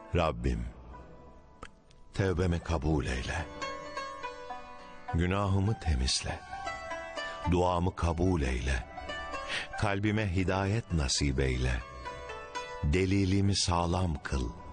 Rabbim, tevbemi kabul eyle. Günahımı temizle. Duamı kabul eyle. Kalbime hidayet nasip eyle. Delilimi sağlam kıl.